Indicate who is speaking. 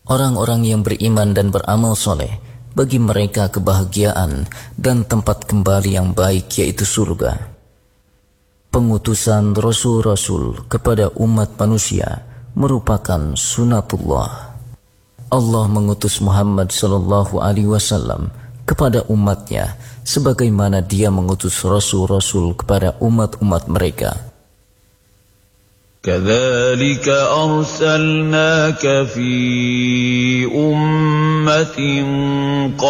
Speaker 1: Orang-orang yang beriman dan beramal soleh, bagi mereka kebahagiaan dan tempat kembali yang baik, yaitu surga. Pengutusan Rasul-Rasul kepada umat manusia merupakan sunatullah. Allah mengutus Muhammad SAW kepada umatnya sebagaimana dia mengutus Rasul-Rasul kepada umat-umat mereka.
Speaker 2: كذلك أرسلناك في أمة